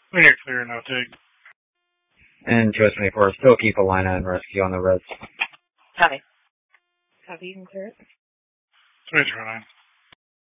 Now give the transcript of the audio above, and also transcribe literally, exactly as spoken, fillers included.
We get clear, no take. And two twenty-four, still keep Alina and rescue on the reds. Copy. Copy, you can clear it. three zero nine.